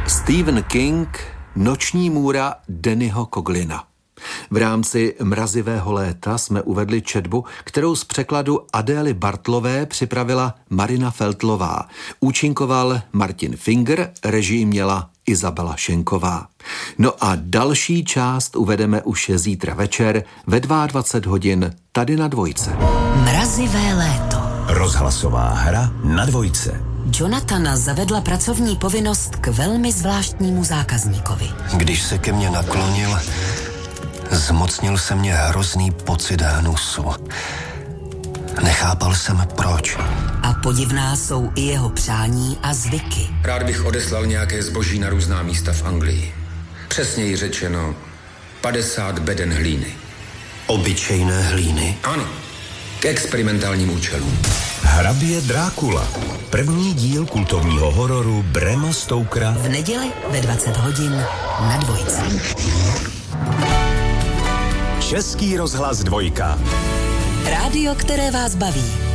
Stephen King, Noční můra Dannyho Coglina. V rámci Mrazivého léta jsme uvedli četbu, kterou z překladu Adély Bartlové připravila Marina Feltlová. Účinkoval Martin Finger, režii měla Izabela Šenková. No a další část uvedeme už zítra večer ve 22 hodin tady na Dvojce. Mrazivé léto. Rozhlasová hra na Dvojce. Jonathana zavedla pracovní povinnost k velmi zvláštnímu zákazníkovi. Když se ke mně naklonil, zmocnil se mě hrozný pocit hnusu. Nechápal jsem proč. A podivná jsou i jeho přání a zvyky. Rád bych odeslal nějaké zboží na různá místa v Anglii. Přesněji řečeno 50 beden hlíny. Obyčejné hlíny? Ano, k experimentálním účelům. Hrabě Drákula. První díl kultovního hororu Brema Stokera. V neděli ve 20 hodin na Dvojce. Český rozhlas Dvojka. Rádio, které vás baví.